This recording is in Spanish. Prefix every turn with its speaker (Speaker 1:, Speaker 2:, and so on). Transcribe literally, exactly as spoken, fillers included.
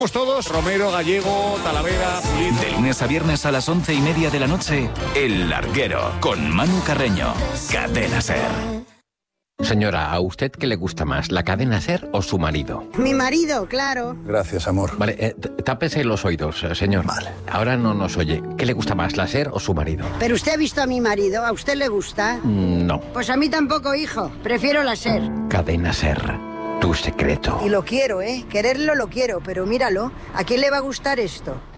Speaker 1: Todos, Romero, Gallego, Talavera, Pulido.
Speaker 2: De lunes a viernes a las once y media de la noche, El Larguero, con Manu Carreño, Cadena SER.
Speaker 3: Señora, ¿a usted qué le gusta más, la cadena SER o su marido?
Speaker 4: Mi marido, claro.
Speaker 5: Gracias, amor.
Speaker 3: Vale, eh, tápese los oídos, señor.
Speaker 5: Vale.
Speaker 3: Ahora no nos oye. ¿Qué le gusta más, la SER o su marido?
Speaker 4: Pero usted ha visto a mi marido, ¿a usted le gusta?
Speaker 3: Mm, no.
Speaker 4: Pues a mí tampoco, hijo. Prefiero la SER.
Speaker 3: Cadena SER, tu secreto.
Speaker 4: Y lo quiero, ¿eh? Quererlo lo quiero, pero míralo. ¿A quién le va a gustar esto?